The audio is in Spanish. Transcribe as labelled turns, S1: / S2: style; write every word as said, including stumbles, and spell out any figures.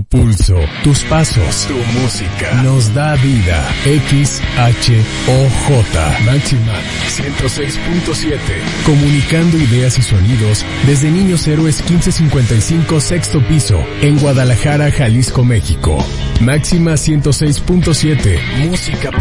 S1: pulso, tus pasos, tu música, nos da vida. X H O J, Máxima ciento seis punto siete, comunicando ideas y sonidos desde Niños Héroes quince cincuenta y cinco, sexto piso, en Guadalajara, Jalisco, México. Máxima ciento seis punto siete, música